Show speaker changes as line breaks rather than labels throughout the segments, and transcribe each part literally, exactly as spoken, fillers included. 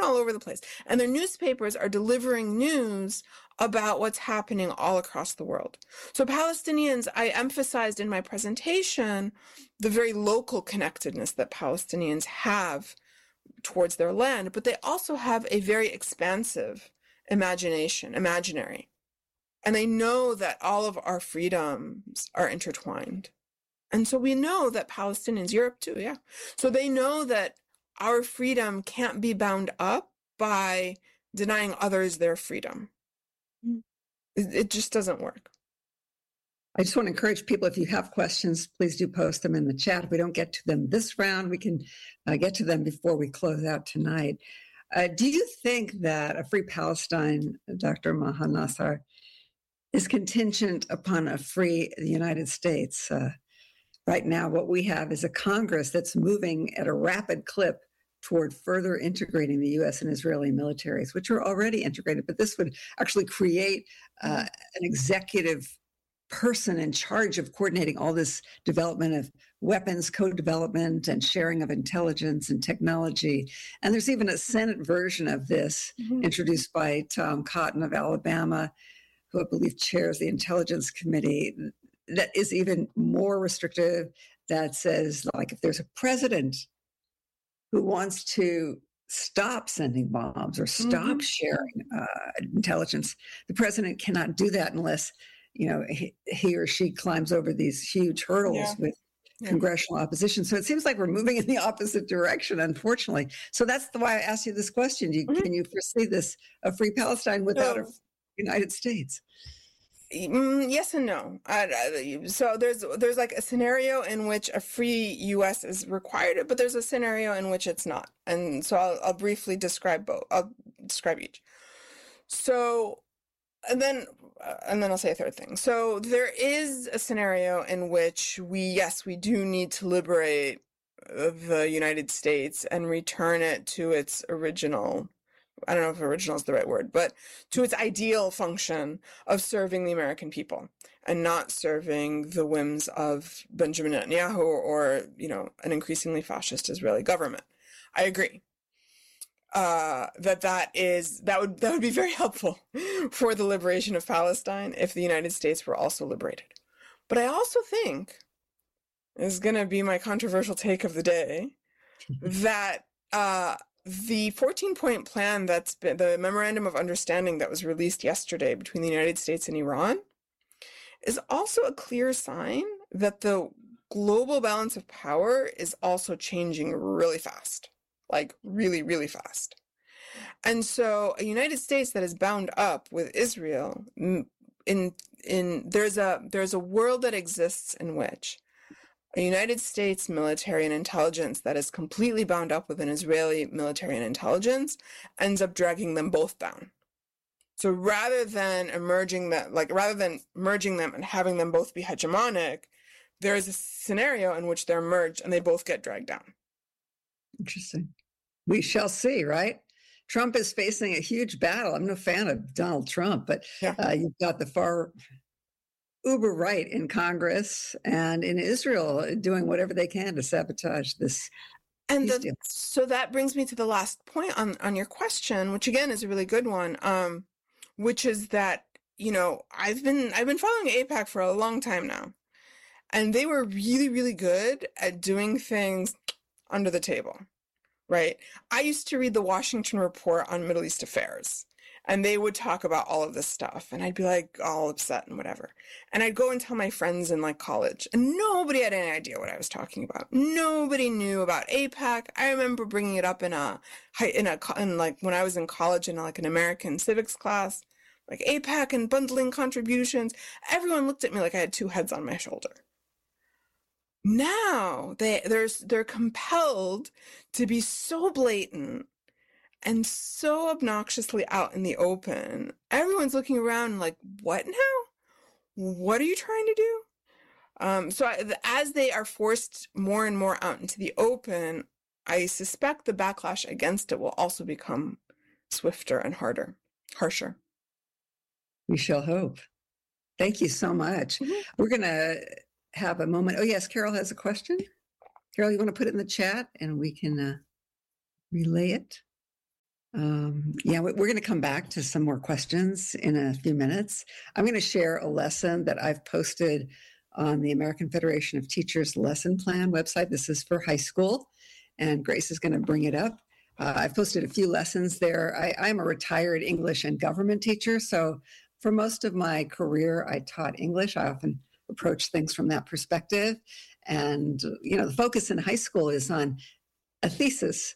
all over the place. And their newspapers are delivering news about what's happening all across the world. So Palestinians, I emphasized in my presentation the very local connectedness that Palestinians have towards their land, but they also have a very expansive imagination, imaginary. And they know that all of our freedoms are intertwined. And so we know that Palestinians, Europe too, yeah. So they know that our freedom can't be bound up by denying others their freedom. It, it just doesn't work.
I just want to encourage people, if you have questions, please do post them in the chat. If we don't get to them this round, we can uh, get to them before we close out tonight. Uh, do you think that a free Palestine, Doctor Maha Nassar, is contingent upon a free United States? Uh, right now, what we have is a Congress that's moving at a rapid clip toward further integrating the U S and Israeli militaries, which are already integrated. But this would actually create uh, an executive person in charge of coordinating all this development of weapons, co-development, and sharing of intelligence and technology. And there's even a Senate version of this mm-hmm. introduced by Tom Cotton of Alabama, who I believe chairs the Intelligence Committee, that is even more restrictive, that says, like, if there's a president who wants to stop sending bombs or stop mm-hmm. sharing uh, intelligence, the president cannot do that unless you know, he, he or she climbs over these huge hurdles yeah. with yeah. congressional opposition. So it seems like we're moving in the opposite direction, unfortunately. So that's the why I asked you this question. Do you, mm-hmm. Can you foresee this, a free Palestine without no. a United States?
Mm, yes and no. Uh, so there's there's like a scenario in which a free U S is required, but there's a scenario in which it's not. And so I'll, I'll briefly describe both. I'll describe each. So And then, uh, and then I'll say a third thing. So there is a scenario in which we, yes, we do need to liberate the United States and return it to its original, I don't know if original is the right word, but to its ideal function of serving the American people and not serving the whims of Benjamin Netanyahu or, you know, an increasingly fascist Israeli government. I agree. Uh, that that is, that would, that would be very helpful for the liberation of Palestine if the United States were also liberated. But I also think, is going to be my controversial take of the day, that, uh, the fourteen point plan that's been, the memorandum of understanding that was released yesterday between the United States and Iran is also a clear sign that the global balance of power is also changing really fast. Like really, really fast. And so a United States that is bound up with Israel in, in, there's a, there's a world that exists in which a United States military and intelligence that is completely bound up with an Israeli military and intelligence ends up dragging them both down. So rather than emerging that, like rather than merging them and having them both be hegemonic, there is a scenario in which they're merged and they both get dragged down.
Interesting. We shall see, right? Trump is facing a huge battle. I'm no fan of Donald Trump, but yeah. uh, you've got the far uber right in Congress and in Israel doing whatever they can to sabotage this.
And the, so that brings me to the last point on, on your question, which again is a really good one, um, which is that, you know, I've been I've been following AIPAC for a long time now, and they were really, really good at doing things under the table. Right. I used to read the Washington Report on Middle East affairs, and they would talk about all of this stuff, and I'd be like all upset and whatever. And I'd go and tell my friends in like college, and nobody had any idea what I was talking about. Nobody knew about AIPAC. I remember bringing it up in a in a in like when I was in college in like an American civics class, like AIPAC and bundling contributions. Everyone looked at me like I had two heads on my shoulder. Now they there's they're compelled to be so blatant and so obnoxiously out in the open. Everyone's looking around like, what now? What are you trying to do? Um, so I, as they are forced more and more out into the open, I suspect the backlash against it will also become swifter and harder, harsher.
We shall hope. Thank you so much. Mm-hmm. We're going to have a moment. Oh, yes, Carol has a question. Carol, you want to put it in the chat and we can uh, relay it? Um, yeah, we- we're going to come back to some more questions in a few minutes. I'm going to share a lesson that I've posted on the American Federation of Teachers lesson plan website. This is for high school, and Grace is going to bring it up. Uh, I've posted a few lessons there. I, I'm a retired English and government teacher, so for most of my career, I taught English. I often approach things from that perspective. And, you know, the focus in high school is on a thesis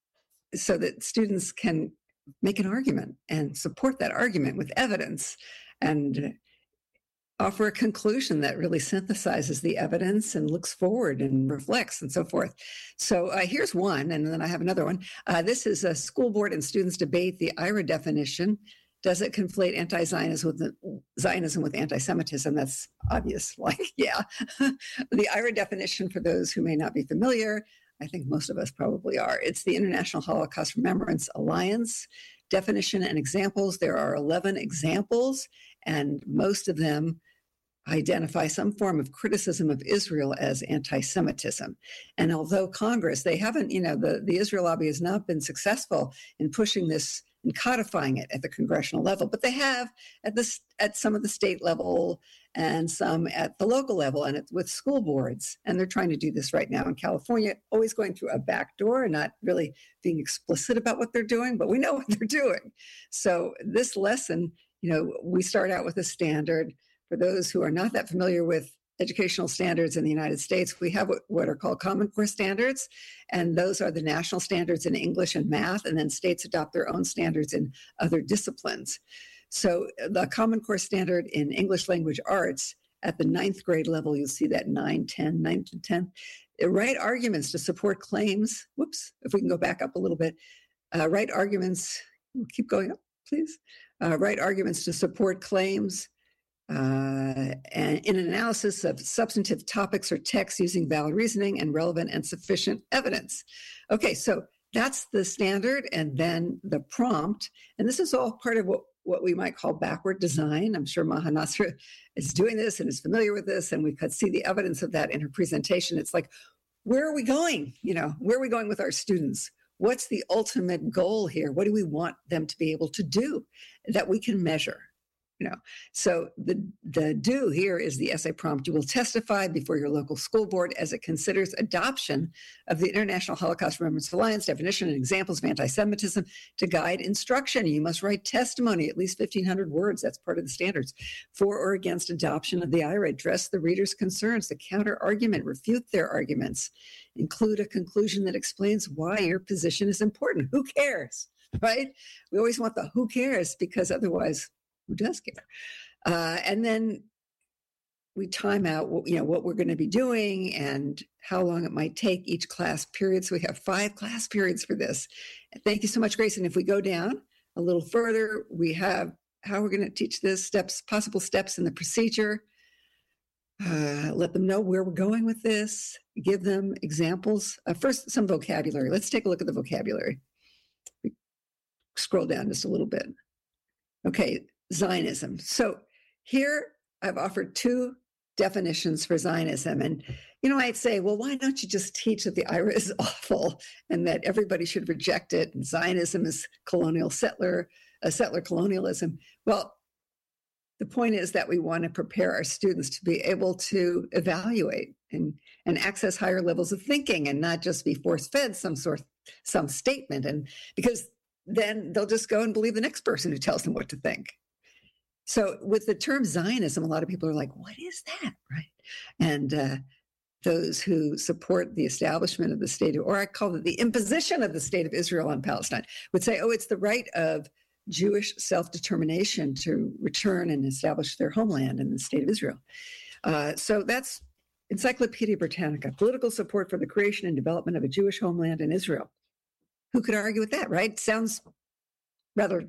so that students can make an argument and support that argument with evidence and offer a conclusion that really synthesizes the evidence and looks forward and reflects and so forth. So uh, here's one, and then I have another one. Uh, this is a school board and students debate the I R A definition. Does it conflate anti-Zionism with Zionism with anti-Semitism? That's obvious. Like, yeah. The I R A definition, for those who may not be familiar, I think most of us probably are. It's the International Holocaust Remembrance Alliance definition and examples. There are eleven examples, and most of them identify some form of criticism of Israel as anti-Semitism. And although Congress, they haven't, you know, the, the Israel lobby has not been successful in pushing this and codifying it at the congressional level, but they have at this at some of the state level and some at the local level and with school boards. And they're trying to do this right now in California, always going through a back door and not really being explicit about what they're doing, but we know what they're doing. So this lesson, you know, we start out with a standard. For those who are not that familiar with educational standards in the United States, we have what, what are called Common Core standards, and those are the national standards in English and math, and then states adopt their own standards in other disciplines. So the Common Core standard in English language arts at the ninth grade level, you'll see that nine, ten, nine to ten, write arguments to support claims. Whoops, if we can go back up a little bit, uh, write arguments, keep going up, please. Uh, write arguments to support claims Uh, and in an analysis of substantive topics or texts using valid reasoning and relevant and sufficient evidence. Okay, so that's the standard, and then the prompt. And this is all part of what, what we might call backward design. I'm sure Maha Nasra is doing this and is familiar with this, and we could see the evidence of that in her presentation. It's like, where are we going? You know, where are we going with our students? What's the ultimate goal here? What do we want them to be able to do that we can measure? You know, so the the do here is the essay prompt. You will testify before your local school board as it considers adoption of the International Holocaust Remembrance Alliance definition and examples of anti-Semitism to guide instruction. You must write testimony, at least fifteen hundred words. That's part of the standards. For or against adoption of the I R A. Address the reader's concerns, the counter argument, refute their arguments, include a conclusion that explains why your position is important. Who cares, right? We always want the who cares, because otherwise, who does care? Uh, and then we time out, what, you know, what we're going to be doing and how long it might take each class period. So we have five class periods for this. Thank you so much, Grace. And if we go down a little further, we have how we're going to teach this, steps, possible steps in the procedure. Uh, let them know where we're going with this. Give them examples. Uh, first, some vocabulary. Let's take a look at the vocabulary. We scroll down just a little bit. Okay. Zionism. So here I've offered two definitions for Zionism. And, you know, I'd say, well, why don't you just teach that the I R A is awful and that everybody should reject it? And Zionism is colonial settler, uh, settler colonialism. Well, the point is that we want to prepare our students to be able to evaluate and, and access higher levels of thinking and not just be force-fed some sort, some statement. And because then they'll just go and believe the next person who tells them what to think. So with the term Zionism, a lot of people are like, what is that, right? And uh, those who support the establishment of the state, or I call it the imposition of the state of Israel on Palestine, would say, oh, it's the right of Jewish self-determination to return and establish their homeland in the state of Israel. Uh, so that's Encyclopedia Britannica, political support for the creation and development of a Jewish homeland in Israel. Who could argue with that, right? Sounds rather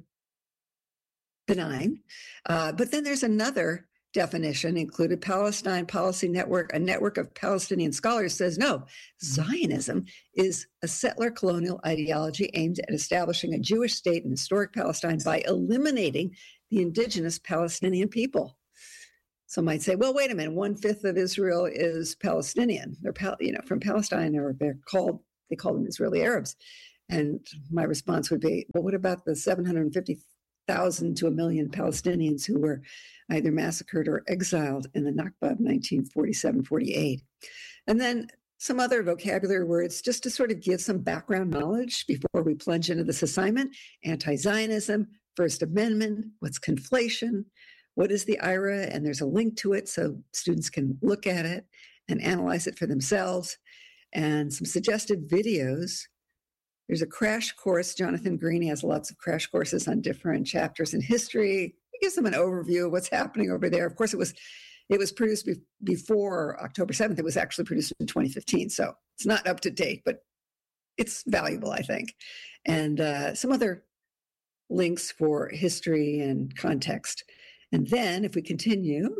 benign. Uh, but then there's another definition included, Palestine Policy Network, a network of Palestinian scholars, says no, Zionism is a settler colonial ideology aimed at establishing a Jewish state in historic Palestine by eliminating the indigenous Palestinian people. Some might say, well, wait a minute, one-fifth of Israel is Palestinian. They're, you know, from Palestine, or they're called, they call them Israeli Arabs. And my response would be, well, what about the seven hundred fifty thousand to a million Palestinians who were either massacred or exiled in the Nakba of nineteen forty-seven forty-eight? And then some other vocabulary words just to sort of give some background knowledge before we plunge into this assignment. Anti-Zionism, First Amendment, what's conflation, what is the I R A? And there's a link to it so students can look at it and analyze it for themselves. And some suggested videos. There's a crash course. Jonathan Green has lots of crash courses on different chapters in history. He gives them an overview of what's happening over there. Of course, it was it was produced be- before October seventh. It was actually produced in twenty fifteen, so it's not up to date, but it's valuable, I think. And uh, some other links for history and context. And then if we continue,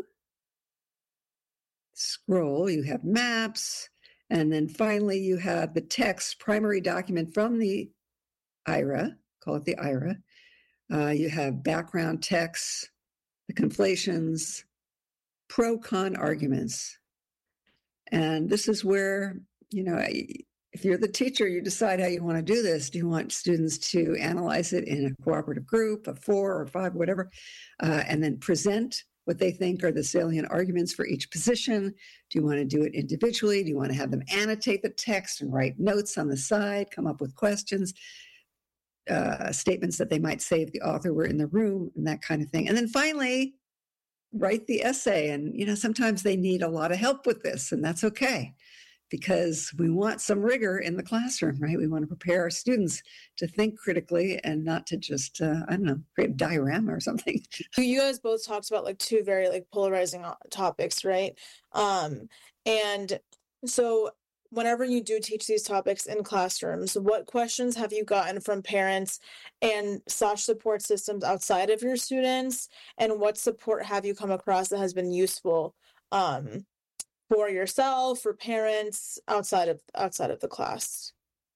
scroll, you have maps. And then finally, you have the text primary document from the I R A, call it the I R A. Uh, you have background texts, the conflations, pro-con arguments. And this is where, you know, if you're the teacher, you decide how you want to do this. Do you want students to analyze it in a cooperative group of four or five, whatever, uh, and then present what they think are the salient arguments for each position? Do you want to do it individually? Do you want to have them annotate the text and write notes on the side, come up with questions, uh, statements that they might say if the author were in the room, and that kind of thing? And then finally, write the essay. And, you know, sometimes they need a lot of help with this, and that's okay, because we want some rigor in the classroom, right? We want to prepare our students to think critically and not to just, uh, I don't know, create a diorama or something.
You guys both talked about like two very like polarizing topics, right? Um, and so whenever you do teach these topics in classrooms, what questions have you gotten from parents and such support systems outside of your students? And what support have you come across that has been useful um, for yourself, for parents outside of outside of the class?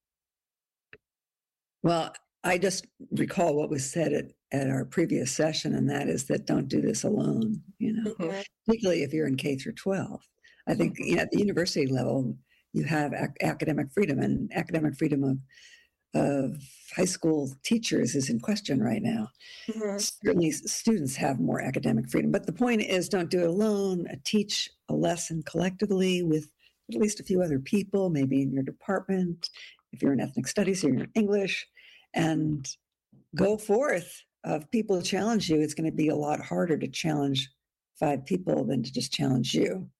Well, I just recall what was said at, at our previous session, and that is that don't do this alone, you know, mm-hmm. particularly if you're in K through twelve. I think mm-hmm. you know, at the university level, you have ac- academic freedom, and academic freedom of of high school teachers is in question right now. Mm-hmm. Certainly students have more academic freedom, but the point is don't do it alone. Teach a lesson collectively with at least a few other people, maybe in your department, if you're in ethnic studies or you're in English, and go forth. If people challenge you, it's going to be a lot harder to challenge five people than to just challenge you.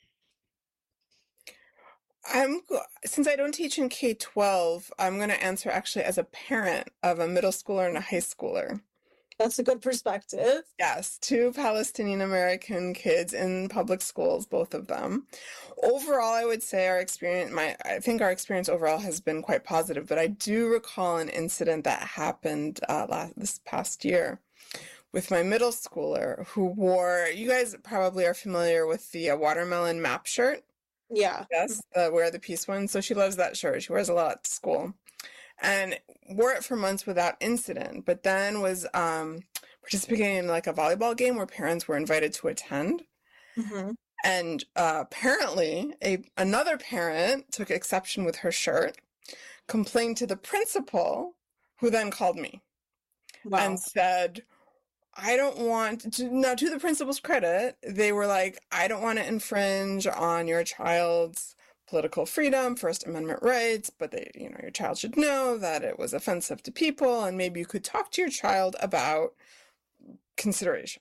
I'm since I don't teach in K twelve, I'm going to answer actually as a parent of a middle schooler and a high schooler.
That's a good perspective.
Yes, two Palestinian American kids in public schools, both of them. Overall, I would say our experience, my I think our experience overall has been quite positive, but I do recall an incident that happened uh, last this past year with my middle schooler who wore, you guys probably are familiar with the uh, watermelon map shirt.
Yeah.
Yes, the Wear the Peace one. So she loves that shirt. She wears a lot to school and wore it for months without incident, but then was um, participating in like a volleyball game where parents were invited to attend. Mm-hmm. And uh, apparently a another parent took exception with her shirt, complained to the principal, who then called me. Wow. And said, I don't want to, now to the principal's credit, they were like, I don't want to infringe on your child's political freedom, First Amendment rights, but they, you know, your child should know that it was offensive to people and maybe you could talk to your child about consideration.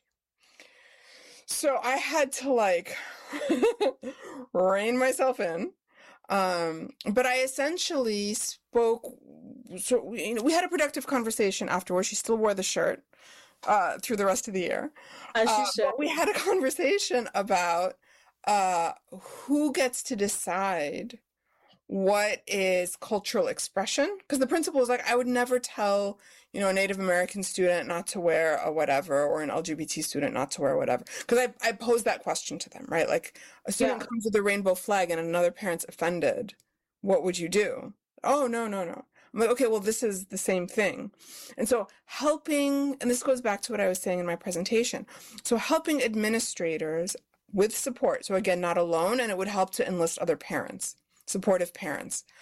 So I had to like rein myself in. Um, but I essentially spoke, so you know, we had a productive conversation afterwards. She still wore the shirt. Uh, through the rest of the year.
As she
uh,
should.
But we had a conversation about uh, who gets to decide what is cultural expression. Because the principal was like, I would never tell, you know, a Native American student not to wear a whatever, or an L G B T student not to wear whatever. Because I, I posed that question to them, right? Like, a student yeah. comes with a rainbow flag and another parent's offended. What would you do? Oh, no, no, no. I'm like, okay, well, this is the same thing. And so helping, and this goes back to what I was saying in my presentation. So helping administrators with support. So again, not alone, and it would help to enlist other parents, supportive parents,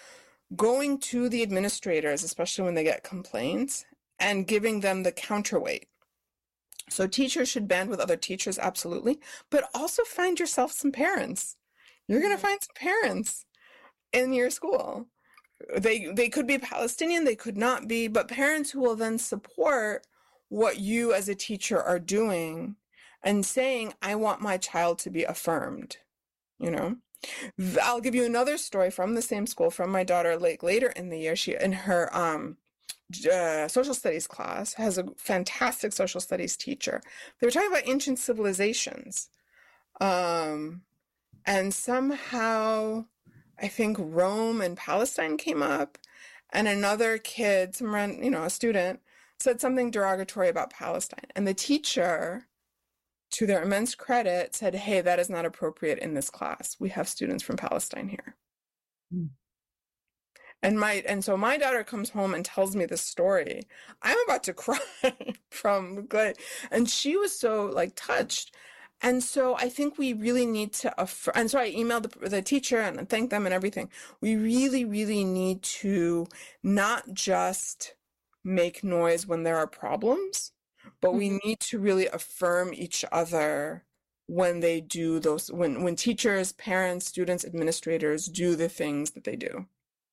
going to the administrators, especially when they get complaints, and giving them the counterweight. So teachers should band with other teachers, absolutely, but also find yourself some parents. You're going to find some parents in your school. They they could be Palestinian, they could not be, but parents who will then support what you as a teacher are doing and saying, I want my child to be affirmed, you know? I'll give you another story from the same school, from my daughter, like later in the year. She, in her um, uh, social studies class, has a fantastic social studies teacher. They were talking about ancient civilizations. Um, and somehow, I think Rome and Palestine came up, and another kid, some you know, a student, said something derogatory about Palestine. And the teacher, to their immense credit, said, hey, that is not appropriate in this class. We have students from Palestine here. Mm. And my and so my daughter comes home and tells me this story. I'm about to cry from good. And she was so like touched. And so I think we really need to affirm. And so I emailed the, the teacher and thanked them and everything. We really, really need to not just make noise when there are problems, but we need to really affirm each other when they do those, when, when teachers, parents, students, administrators do the things that they do.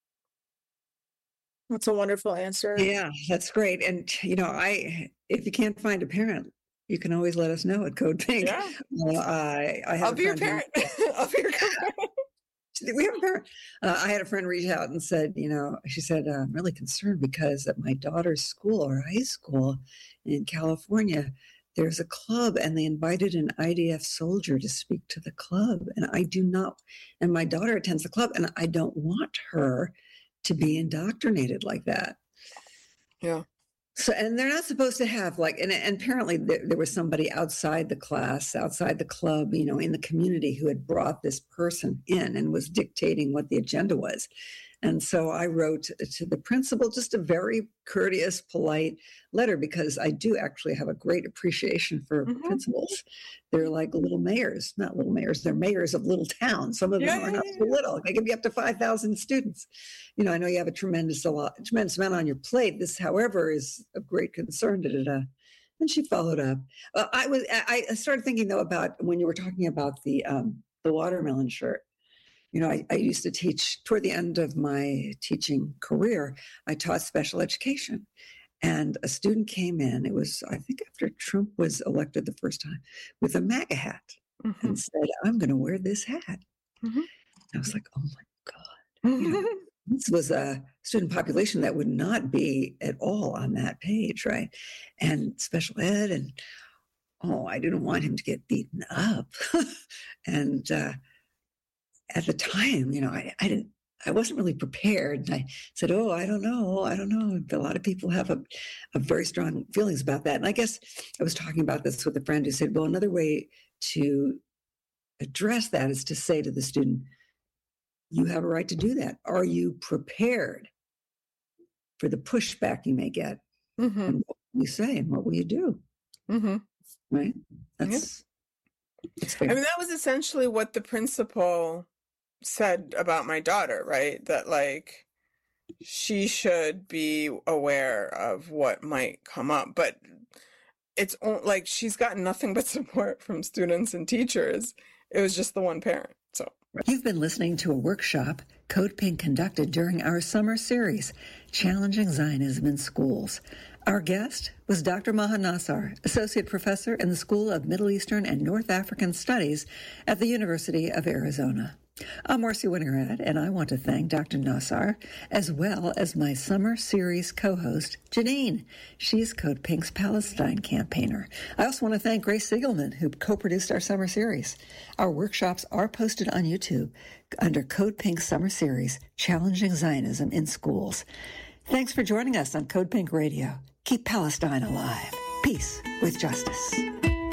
That's a wonderful answer.
Yeah, that's great. And, you know, I, if you can't find a parent, you can always let us know at Code Pink.
Yeah.
Uh, I, I have
I'll be your parent. Who, I'll be your parent.
We have a parent. Uh, I had a friend reach out and said, you know, she said, uh, I'm really concerned because at my daughter's school or high school in California, there's a club and they invited an I D F soldier to speak to the club. And I do not, and my daughter attends the club and I don't want her to be indoctrinated like that.
Yeah.
So, and they're not supposed to have like, and, and apparently there, there was somebody outside the class, outside the club, you know, in the community who had brought this person in and was dictating what the agenda was. And so I wrote to the principal just a very courteous, polite letter because I do actually have a great appreciation for mm-hmm. principals. They're like little mayors, not little mayors, they're mayors of little towns. Some of them yeah, are not yeah, so yeah. little. They can be up to five thousand students. You know, I know you have a tremendous, a lot, tremendous amount on your plate. This, however, is of great concern. Da, da, da. And she followed up. Uh, I was, I started thinking though about when you were talking about the um, the watermelon shirt. You know, I, I used to teach toward the end of my teaching career, I taught special education. And a student came in, it was, I think after Trump was elected the first time, with a MAGA hat mm-hmm. and said, I'm going to wear this hat. Mm-hmm. I was like, oh my God. You know, this was a student population that would not be at all on that page, right? And special ed and, oh, I didn't want him to get beaten up. and, uh, at the time, you know, I, I didn't, I wasn't really prepared. And I said, oh, I don't know. I don't know. A lot of people have a, a very strong feelings about that. And I guess I was talking about this with a friend who said, well, another way to address that is to say to the student, you have a right to do that. Are you prepared for the pushback you may get? Mm-hmm. And what will you say and what will you do? Mm-hmm. Right? That's,
yeah. that's fair. I mean, that was essentially what the principal said about my daughter, right? That like she should be aware of what might come up, but it's like she's gotten nothing but support from students and teachers. It was just the one parent. So
you've been listening to a workshop Code Pink conducted during our summer series, Challenging Zionism in Schools. Our guest was Doctor Maha Nassar, Associate Professor in the School of Middle Eastern and North African Studies at the University of Arizona. I'm Marcy Winograd, and I want to thank Doctor Nassar, as well as my summer series co-host, Janine. She's Code Pink's Palestine campaigner. I also want to thank Grace Siegelman, who co-produced our summer series. Our workshops are posted on YouTube under Code Pink Summer Series, Challenging Zionism in Schools. Thanks for joining us on Code Pink Radio. Keep Palestine alive. Peace with justice.